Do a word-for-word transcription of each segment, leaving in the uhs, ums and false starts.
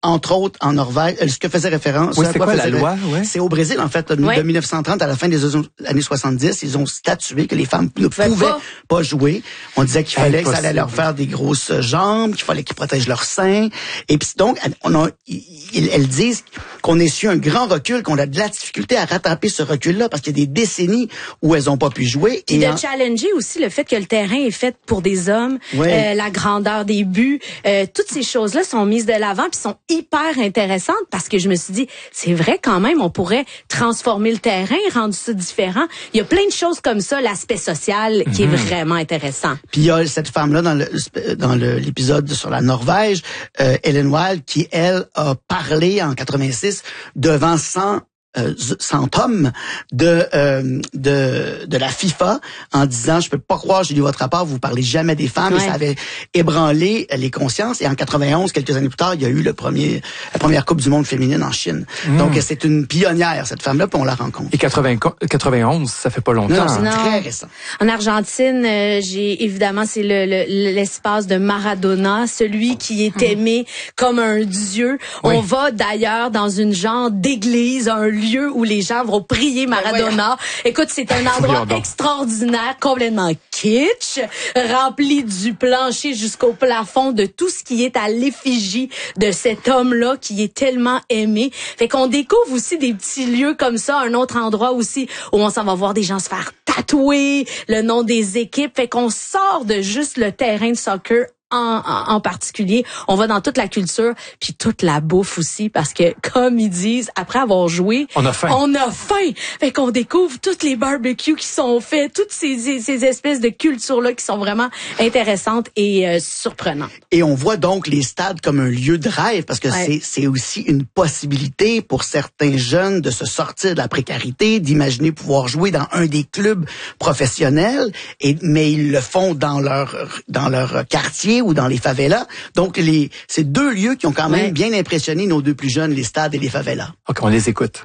entre autres, en Norvège, ce que faisait référence... Oui, c'est quoi, quoi la loi? Ouais. C'est au Brésil, en fait, de ouais. mille neuf cent trente à la fin des années soixante-dix, ils ont statué que les femmes ne pouvaient pas. pas jouer. On disait qu'il fallait Impossible. que ça allait leur faire des grosses jambes, qu'il fallait qu'ils protègent leurs seins. Et puis donc, on a, ils, elles disent qu'on a su un grand recul, qu'on a de la difficulté à rattraper ce recul-là, parce qu'il y a des décennies où elles n'ont pas pu jouer. Et, et de en... challenger aussi le fait que le terrain est fait pour des hommes, ouais. euh, la grandeur des buts, euh, toutes ces choses-là sont mises de l'avant puis sont hyper intéressantes parce que je me suis dit, c'est vrai quand même, on pourrait transformer le terrain, rendre ça différent. Il y a plein de choses comme ça, l'aspect social qui mmh. est vraiment intéressant. Puis il y a cette femme-là dans le dans le, l'épisode sur la Norvège, euh, Ellen Wild, qui elle a parlé en quatre-vingt-six devant cent Euh, cent hommes de euh, de de la FIFA en disant je peux pas croire, j'ai lu votre rapport, vous parlez jamais des femmes, ouais. et ça avait ébranlé les consciences. Et en quatre-vingt-onze, quelques années plus tard, il y a eu le premier la première Coupe du monde féminine en Chine. Mmh. Donc c'est une pionnière cette femme-là, puis on la rencontre. Et quatre-vingt-onze, ça fait pas longtemps. Non, c'est non. très récent. En Argentine, euh, j'ai évidemment c'est le, le l'espace de Maradona, celui qui est aimé mmh. comme un dieu. Oui. On va d'ailleurs dans une genre d'église, un lieu où les gens vont prier Maradona. Écoute, c'est un endroit extraordinaire, complètement kitsch, rempli du plancher jusqu'au plafond de tout ce qui est à l'effigie de cet homme-là qui est tellement aimé. Fait qu'on découvre aussi des petits lieux comme ça, un autre endroit aussi où on s'en va voir des gens se faire tatouer le nom des équipes. Fait qu'on sort de juste le terrain de soccer En, en, en particulier, on va dans toute la culture puis toute la bouffe aussi parce que comme ils disent, après avoir joué, on a faim. On a faim. Fait qu'on découvre tous les barbecues qui sont faits, toutes ces, ces espèces de cultures là qui sont vraiment intéressantes et euh, surprenantes. Et on voit donc les stades comme un lieu de rêve parce que ouais. c'est c'est aussi une possibilité pour certains jeunes de se sortir de la précarité, d'imaginer pouvoir jouer dans un des clubs professionnels et mais ils le font dans leur dans leur quartier ou dans les favelas. Donc, les, c'est deux lieux qui ont quand même ouais. bien impressionné nos deux plus jeunes, les stades et les favelas. OK, on les écoute.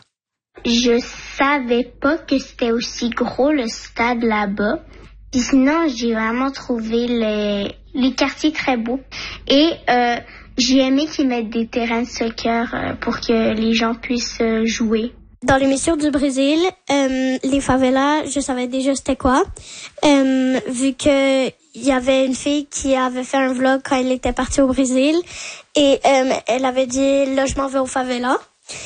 Je savais pas que c'était aussi gros, le stade là-bas. Puis sinon, j'ai vraiment trouvé les, les quartiers très beaux. Et euh, j'ai aimé qu'ils mettent des terrains de soccer euh, pour que les gens puissent euh, jouer. Dans l'émission du Brésil, euh, les favelas, je savais déjà c'était quoi. Euh, vu que il y avait une fille qui avait fait un vlog quand elle était partie au Brésil et euh, elle avait dit là je m'en vais aux favelas.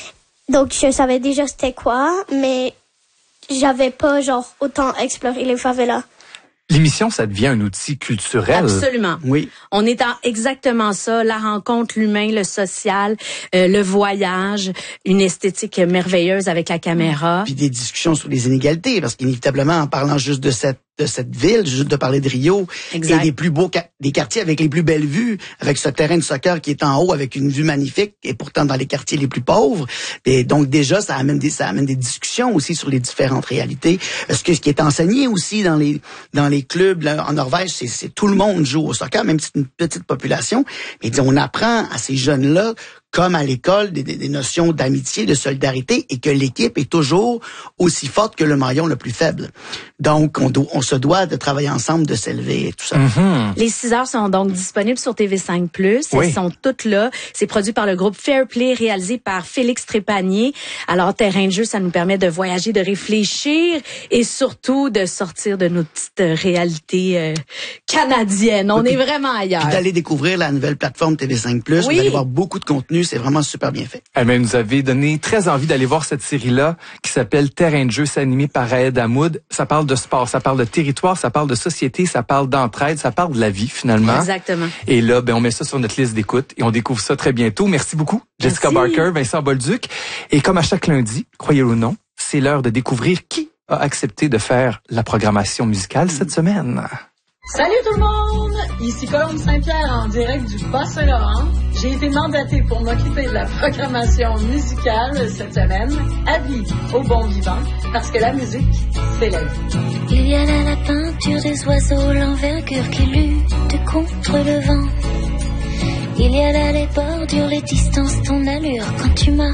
Donc je savais déjà c'était quoi, mais j'avais pas genre autant exploré les favelas. L'émission, ça devient un outil culturel. Absolument. Oui. On est dans exactement ça, la rencontre, l'humain, le social, euh, le voyage, une esthétique merveilleuse avec la caméra. Puis des discussions sur les inégalités, parce qu'inévitablement, en parlant juste de cette de cette ville, juste de parler de Rio, exact. Et des plus beaux des quartiers avec les plus belles vues, avec ce terrain de soccer qui est en haut avec une vue magnifique, et pourtant dans les quartiers les plus pauvres. Et donc déjà, ça amène des ça amène des discussions aussi sur les différentes réalités. Ce que ce qui est enseigné aussi dans les dans les clubs là, en Norvège, c'est, c'est tout le monde joue au soccer, même si c'est une petite population. Mais on apprend à ces jeunes-là, comme à l'école, des, des, des notions d'amitié, de solidarité, et que l'équipe est toujours aussi forte que le maillon le plus faible. Donc, on, do, on se doit de travailler ensemble, de s'élever et tout ça. Mm-hmm. Les six heures sont donc disponibles sur T V cinq plus. Oui. Elles sont toutes là. C'est produit par le groupe Fair Play, réalisé par Félix Trépanier. Alors, terrain de jeu, ça nous permet de voyager, de réfléchir et surtout de sortir de nos petites réalités euh, canadiennes. On puis, est vraiment ailleurs. Puis d'aller découvrir la nouvelle plateforme T V cinq plus. Oui. Vous allez voir beaucoup de contenu. C'est vraiment super bien fait. Elle nous avait donné très envie d'aller voir cette série-là qui s'appelle Terrain de jeu. C'est animé par Raed Hamoud. Ça parle de sport, ça parle de territoire, ça parle de société, ça parle d'entraide, ça parle de la vie finalement. Exactement. Et là, ben on met ça sur notre liste d'écoute et on découvre ça très bientôt. Merci beaucoup, Jessica Merci. Barker, Vincent Bolduc. Et comme à chaque lundi, croyez-le ou non, c'est l'heure de découvrir qui a accepté de faire la programmation musicale cette semaine. Salut tout le monde! Ici Colombe Saint-Pierre en direct du Bas-Saint-Laurent. J'ai été mandatée pour m'occuper de la programmation musicale cette semaine, à vie au bon vivant, parce que la musique, c'est la vie. Il y a là la peinture des oiseaux, l'envergure qui lutte contre le vent. Il y a là les bordures, les distances, ton allure quand tu marches.